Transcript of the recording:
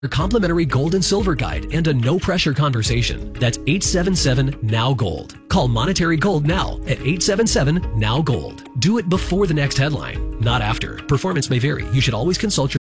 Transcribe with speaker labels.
Speaker 1: a complimentary gold and silver guide and a no-pressure conversation. That's 877-NOW-GOLD. Call Monetary Gold now at 877-NOW-GOLD. Do it before the next headline, not after. Performance may vary. You should always consult your